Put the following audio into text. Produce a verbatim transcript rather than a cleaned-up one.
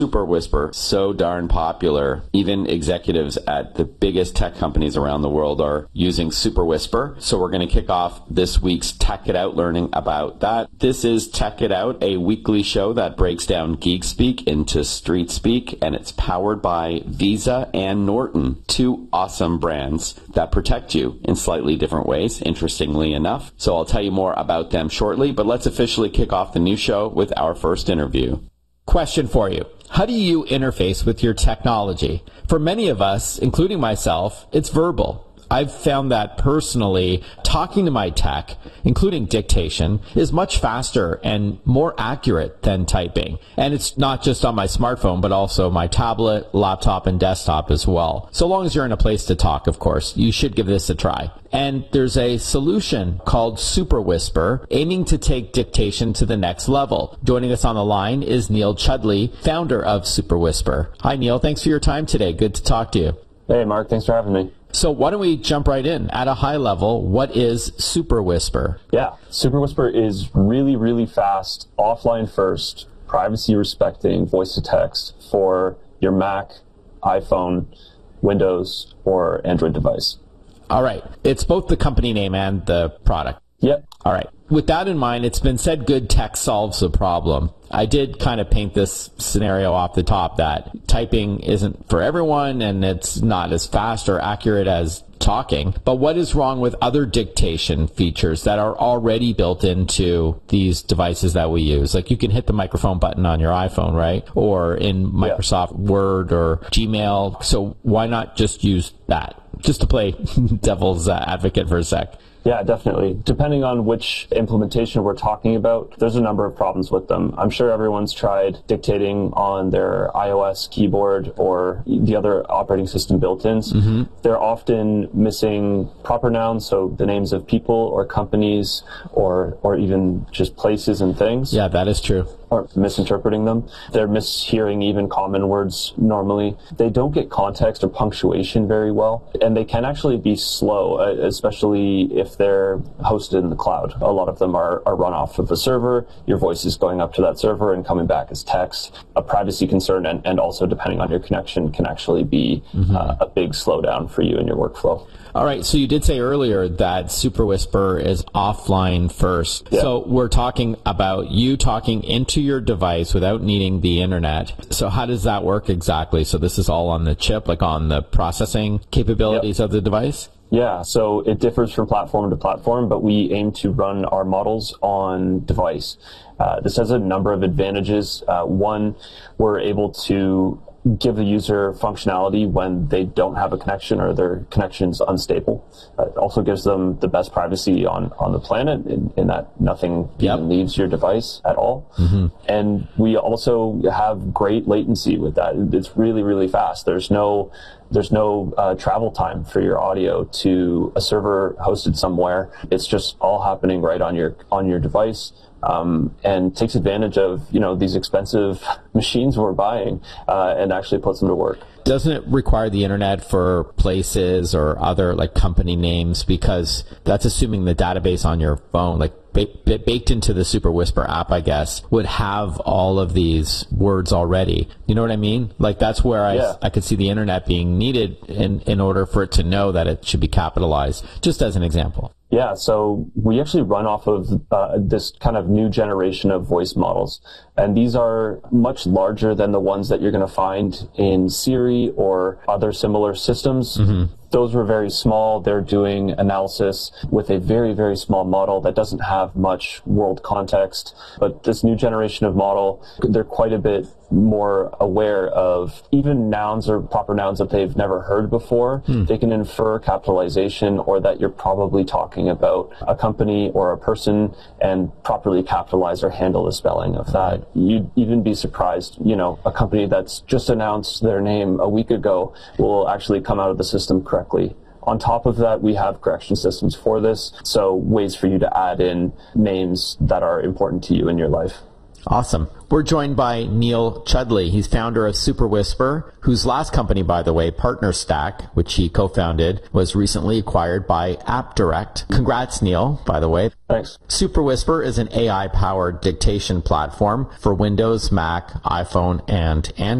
Super Whisper, so darn popular. Even executives at the biggest tech companies around the world are using Super Whisper. So we're going to kick off this week's Tech It Out learning about that. This is Tech It Out, a weekly show that breaks down geek speak into street speak, and it's powered by Visa and Norton, two awesome brands that protect you in slightly different ways, interestingly enough. So I'll tell you more about them shortly, but let's officially kick off the new show with our first interview. Question for you. How do you interface with your technology? For many of us, including myself, it's verbal. I've found that personally, talking to my tech, including dictation, is much faster and more accurate than typing. And it's not just on my smartphone, but also my tablet, laptop, and desktop as well. So long as you're in a place to talk, of course, you should give this a try. And there's a solution called Super Whisper, aiming to take dictation to the next level. Joining us on the line is Neil Chudley, founder of Super Whisper. Hi, Neil. Thanks for your time today. Good to talk to you. Hey, Mark. Thanks for having me. So why don't we jump right in? At a high level, what is Super Whisper? Yeah, Super Whisper is really, really fast, offline first, privacy respecting voice to text for your Mac, iPhone, Windows, or Android device. All right. It's both the company name and the product. Yep. All right. With that in mind, it's been said good tech solves the problem. I did kind of paint this scenario off the top that typing isn't for everyone and it's not as fast or accurate as talking. But what is wrong with other dictation features that are already built into these devices that we use? Like you can hit the microphone button on your iPhone, right? Or in Microsoft yeah. Word or Gmail. So why not just use that? Just to play devil's uh, advocate for a sec. Yeah, definitely. Depending on which implementation we're talking about, there's a number of problems with them. I'm sure everyone's tried dictating on their iOS keyboard or the other operating system built-ins. Mm-hmm. They're often missing proper nouns, so the names of people or companies or or even just places and things. Yeah, that is true. Or misinterpreting them. They're mishearing even common words normally. They don't get context or punctuation very well, and they can actually be slow, especially if they're hosted in the cloud. A lot of them are, are run off of a server. Your voice is going up to that server and coming back as text. A privacy concern, and, and also depending on your connection, can actually be mm-hmm. uh, a big slowdown for you in your workflow. All right, so you did say earlier that Super Whisper is offline first. Yeah. So we're talking about you talking into your device without needing the internet. So how does that work exactly? So this is all on the chip, like on the processing capabilities yep. of the device? Yeah, so it differs from platform to platform, but we aim to run our models on device. Uh, this has a number of advantages. Uh, one, we're able to give the user functionality when they don't have a connection or their connection's unstable. Uh, it also gives them the best privacy on, on the planet in, in that nothing yep. even leaves your device at all. Mm-hmm. And we also have great latency with that. It's really, really fast. There's no There's no uh, travel time for your audio to a server hosted somewhere. It's just all happening right on your on your device. Um, and takes advantage of, you know, these expensive machines we're buying uh, and actually puts them to work. Doesn't it require the internet for places or other like company names? Because that's assuming the database on your phone, like ba- baked into the Super Whisper app, I guess, would have all of these words already. You know what I mean? Like that's where I, yeah. I could see the internet being needed in, in order for it to know that it should be capitalized, just as an example. Yeah, so we actually run off of uh, this kind of new generation of voice models. And these are much larger than the ones that you're going to find in Siri or other similar systems. Mm-hmm. Those were very small. They're doing analysis with a very, very small model that doesn't have much world context. But this new generation of model, they're quite a bit more aware of even nouns or proper nouns that they've never heard before. Mm. They can infer capitalization or that you're probably talking about a company or a person and properly capitalize or handle the spelling of that. You'd even be surprised, you know, a company that's just announced their name a week ago will actually come out of the system correctly. On top of that, we have correction systems for this, so ways for you to add in names that are important to you in your life. Awesome. We're joined by Neil Chudley. He's founder of Super Whisper, whose last company, by the way, PartnerStack, which he co-founded, was recently acquired by AppDirect. Congrats, Neil, by the way. Thanks. Super Whisper is an A I-powered dictation platform for Windows, Mac, iPhone, and Android.